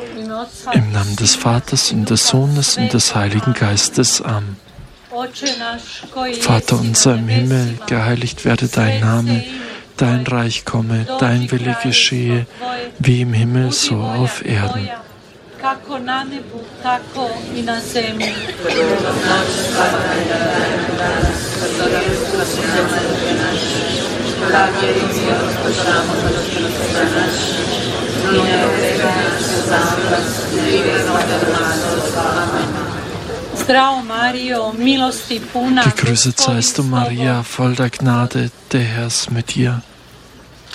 Im Namen des Vaters und des Sohnes und des Heiligen Geistes. Amen. Vater unser im Himmel, geheiligt werde dein Name, dein Reich komme, dein Wille geschehe, wie im Himmel, so auf Erden. Gegrüßet seist du, Maria, voll der Gnade, der Herr ist mit dir.